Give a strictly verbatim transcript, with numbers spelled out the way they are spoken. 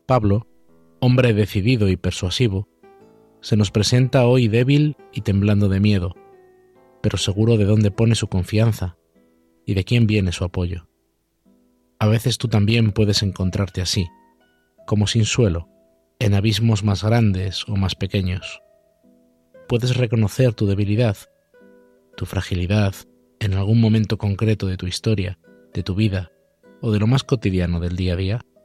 Pablo, hombre decidido y persuasivo, se nos presenta hoy débil y temblando de miedo, pero seguro de dónde pone su confianza y de quién viene su apoyo. A veces tú también puedes encontrarte así, como sin suelo, en abismos más grandes o más pequeños. Puedes reconocer tu debilidad, tu fragilidad en algún momento concreto de tu historia, de tu vida o de lo más cotidiano del día a día.